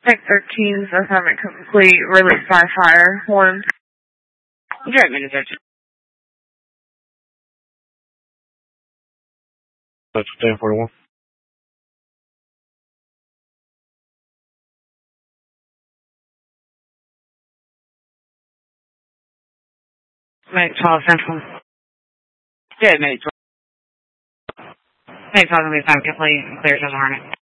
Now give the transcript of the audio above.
Tech 13's assignment complete. Release by fire. 1. You're at minute 13. That's 1041. Minute 12 Central. Yeah, minute 12. Minute 12 will be assignment complete. Clear to the Hornet.